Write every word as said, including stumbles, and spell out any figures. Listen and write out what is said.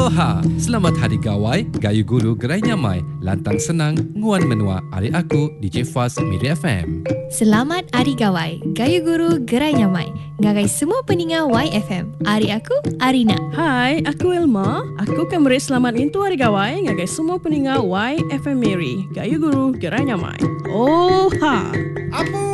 Aloha, selamat Hari Gawai, Gayu Guru Gerai Nyamai, lantang senang, nguan menua, ari aku, D J Faz, Miri F M. Selamat Hari Gawai, Gayu Guru Gerai Nyamai, ngagai semua peningat Y F M. Ari aku, Arina. Hai, aku Elma. Aku akan beri selamat itu Hari Gawai, ngagai semua peningat Y F M Miri, Gayu Guru Gerai Nyamai. Oh ha. Apu